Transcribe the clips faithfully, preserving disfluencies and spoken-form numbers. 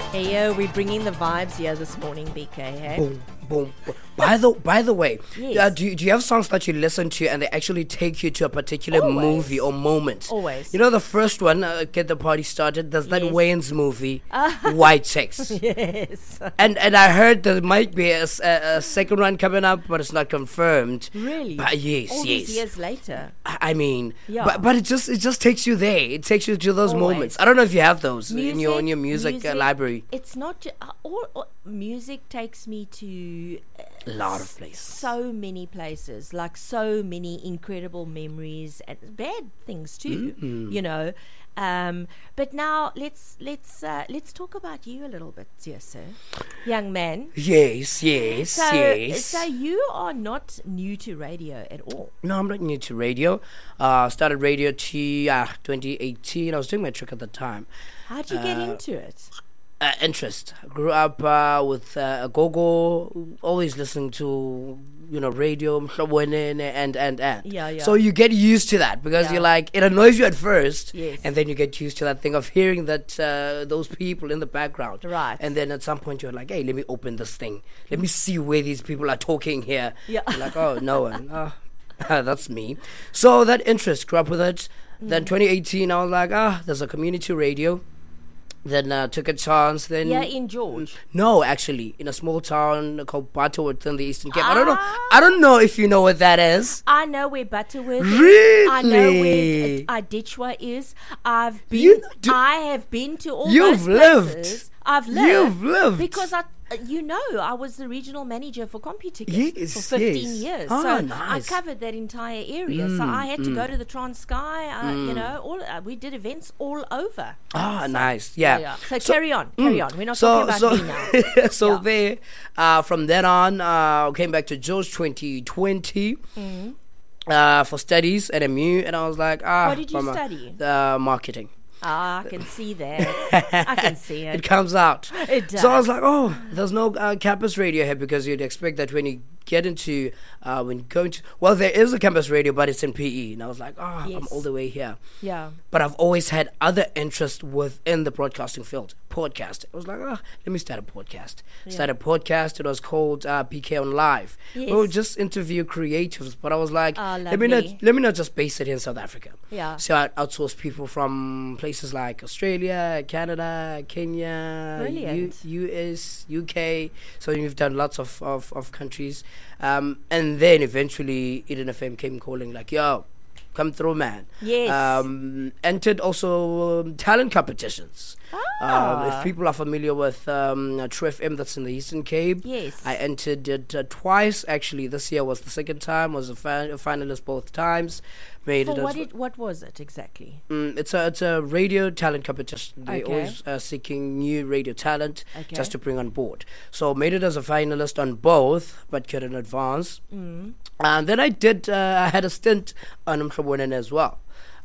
Hey, yo, we're bringing the vibes here this morning, B K, hey? Boom, boom, boom. By the by the way, Yes. uh, do, you, do you have songs that you listen to and they actually take you to a particular Always. movie or moment? Always. You know the first one, uh, Get the Party Started, there's that Yes. Wayne's movie, White Chicks. Yes. And and I heard there might be a, s- a- a second one coming up, but it's not confirmed. Really? But yes, All yes. these years later. I I mean, Yeah. but but it just it just takes you there. It takes you to those Always. moments. I don't know if you have those in your in your music, music uh, library. It's not ju- uh, all, all music takes me to uh, A lot of places. so many places, like so many incredible memories and bad things too. Mm-hmm. You know. Um, but now let's let's uh, let's talk about you a little bit, dear sir, young man. Yes, yes, So, yes. so you are not new to radio at all. No, I'm not new to radio. Uh, started radio to uh, twenty eighteen. I was doing my trick at the time. How'd you get Uh, into it? Uh, interest. I grew up uh, with uh, a go-go, always listening to, you know, radio, and, and, and, and. Yeah, yeah. So you get used to that because Yeah. you're like, it annoys you at first. Yes. And then you get used to that thing of hearing that uh, those people in the background. Right. And then at some point you're like, hey, let me open this thing. Let me see where these people are talking here. Yeah. You're like, oh, no one. Oh, that's me. So that interest, grew up with it. Mm. Then twenty eighteen, I was like, ah, there's a community radio. Then uh, took a chance. Then Yeah, in George. no, actually, in a small town called Butterworth in the Eastern Cape. I don't know. Ah. I don't know if you know what that is. I know where Butterworth is. Really? I know where uh, Aditchwa is. I've been. You do- I have been to all You've those lived. places. I've lived. You've lived. Because I, uh, you know, I was the regional manager for CompuTicket Yes, for fifteen yes. years. Ah, so nice. I covered that entire area. so I had to go to the Transkei. Uh, You know, all uh, we did events all over. Ah, nice. Yeah. Yeah. So, carry on, carry on. We're not So, talking so, about me now. so Yeah. there, uh, from then on, uh, came back to George twenty twenty Mm-hmm. uh, for studies at M U, and I was like, ah, What did you mama, study? Uh, marketing. Ah, I can see that. I can see It it. comes out. It So I was does. like, oh, there's no uh, campus radio here because you'd expect that when you get into, uh, when you go into, well, there is a campus radio, but it's in P E. And I was like, oh, I'm Yes. all the way here. Yeah. But I've always had other interest within the broadcasting field. Podcast. I was like, oh, let me start a podcast. Started a podcast. It was called uh, P K on Live. We Yes. would just interview creatives. But I was like, Ah, let me not lovely. let me not just base it in South Africa. Yeah. So I outsourced people from places like Australia, Canada, Kenya, Brilliant. U- US, U K. So we've done lots of, of, of countries. Um, and then eventually Eden F M came calling like, yo, come through, man. Yes. Um, entered also um, talent competitions. Um, Ah. if people are familiar with um, True F M that's in the Eastern Cape, Yes. I entered it uh, twice. Actually, this year was the second time. Was a, fi- a finalist both times. Made For it. what as- it, what was it exactly? Mm, it's a it's a radio talent competition. They're Okay. always uh, seeking new radio talent Okay. just to bring on board. So made it as a finalist on both, but couldn't advance. Mm. And then I did. Uh, I had a stint on Mhlabonene as well.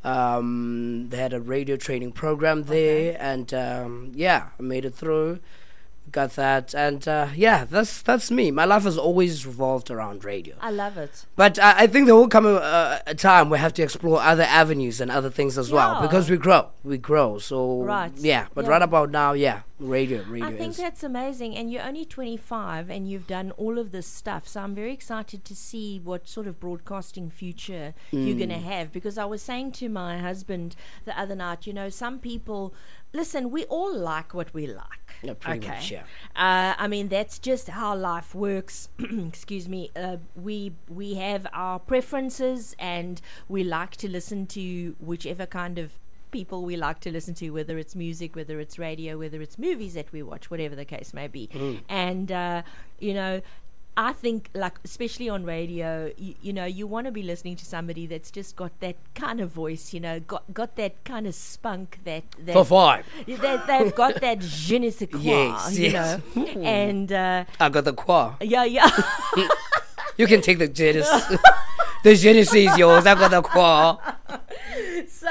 Um, they had a radio training program there, and um, yeah, I made it through. Got that, and uh, yeah, that's that's me. My life has always revolved around radio. I love it. But I, I think there will come a, a time we have to explore other avenues and other things as well Yeah. because we grow, we grow. So Right. yeah, but Yeah. right about now, yeah, radio, radio I think is. that's amazing. And you're only twenty-five and you've done all of this stuff. So I'm very excited to see what sort of broadcasting future you're going to Mm. have. Because I was saying to my husband the other night, you know, some people, listen, we all like what we like. Yeah, pretty okay. much, yeah. Uh, I mean, that's just how life works. Excuse me. Uh, we we have our preferences, and we like to listen to whichever kind of people we like to listen to, whether it's music, whether it's radio, whether it's movies that we watch, whatever the case may be. And uh, you know, I think, like, especially on radio, you, you know, you want to be listening to somebody that's just got that kind of voice, you know, got got that kind of spunk, that that For five, they, they've got that je ne sais quoi, Yes, you yes. know. And uh, I got the qua. yeah, yeah. You can take the Genesis. The Genesis is yours. I got the qua. So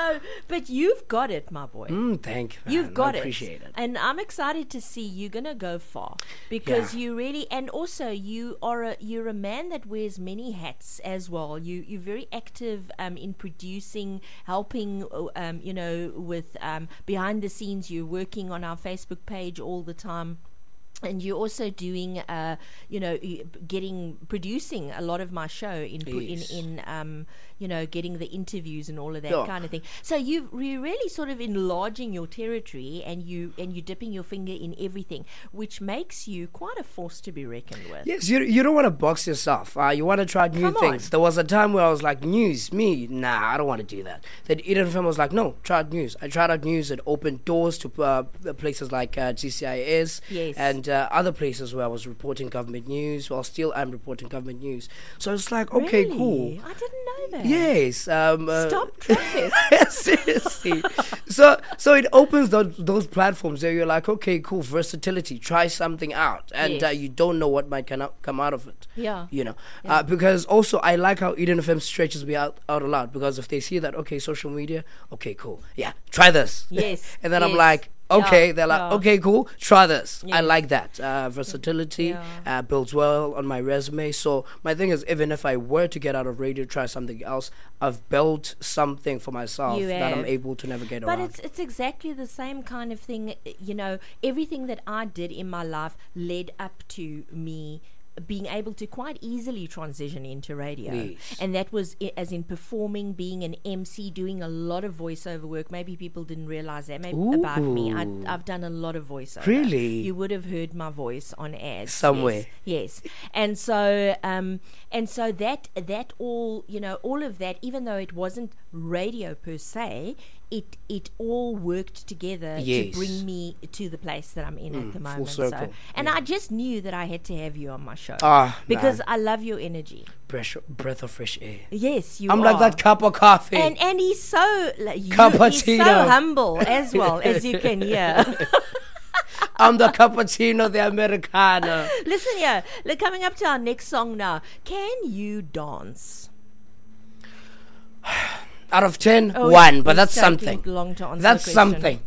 So, but you've got it, my boy. Mm, thank you. Man. You've got I it. appreciate it. And I'm excited to see you're gonna go far because Yeah. you really, and also you are a you're a man that wears many hats as well. You you're very active um, in producing, helping, uh, um, you know, with um, behind the scenes. You're working on our Facebook page all the time. And you're also doing, uh, you know, y- getting, producing a lot of my show in, pu- Yes. in, in, um, you know, getting the interviews and all of that Yeah. kind of thing. So you you're really sort of enlarging your territory, and you and you're dipping your finger in everything, which makes you quite a force to be reckoned with. Yes, you you don't want to box yourself. Uh, you want to try new Come things. on. There was a time where I was like, news, me, nah, I don't want to do that. Then Eden F M was like, no, try out news. I tried out news. It opened doors to uh, places like uh, G C I S Yes. and uh, other places where I was reporting government news. Well, still I'm reporting government news. So it's like, okay, Really? cool. I didn't know that. Yes. Um, uh, Stop traffic. Seriously. so so it opens those, those platforms where you're like, okay, cool, versatility. Try something out, and Yes. uh, you don't know what might come out, come out of it. Yeah. You know, uh, because also I like how Eden F M stretches me out, out a lot, because if they see that, okay, social media, okay, cool, yeah, try this. Yes, And then I'm yes. like, okay, Yeah, they're like, yeah. okay, cool, try this. I Yes. like that. Uh, versatility Yeah. uh, builds well on my resume. So my thing is, even if I were to get out of radio, try something else, I've built something for myself You that I'm have. able to navigate But around. it's it's exactly the same kind of thing. You know, everything that I did in my life led up to me being able to quite easily transition into radio. Yes. And that was I- as in performing, being an M C, doing a lot of voiceover work. Maybe people didn't realize that maybe about me. I, Ooh. I've done a lot of voiceover. Really? You would have heard my voice on ads Somewhere. Yes, yes. And so um and so that that all, you know, all of that, even though it wasn't radio per se, it it all worked together Yes. to bring me to the place that I'm in at the full moment. circle. So, and Yeah. I just knew that I had to have you on my show Ah, because man. I love your energy. breath, breath of fresh air. Yes, you I'm are. like that cup of coffee. And and he's so like, you, he's Cappuccino. so humble as well, as you can hear. I'm the cappuccino, the Americano. Listen here, look, coming up to our next song now. Can you dance? Out of ten, Oh, one, but it's that's taking something. long to answer That's the question. something.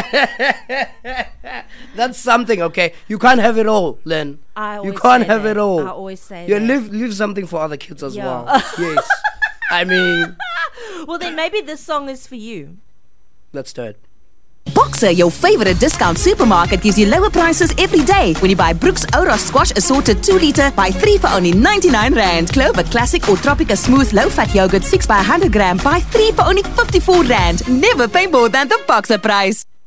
That's something, okay? You can't have it all, Len. I You always can't say have that. it all. I always say You that. leave leave something for other kids as Yeah. well. Yes. I mean, Well, then maybe this song is for you. let's do it. Boxer, your favorite discount supermarket, gives you lower prices every day. When you buy Brooks Ora Squash Assorted two litre, buy three for only ninety-nine rand. Clover Classic or Tropica Smooth Low Fat Yogurt six by one hundred gram, buy three for only fifty-four rand. Never pay more than the Boxer price.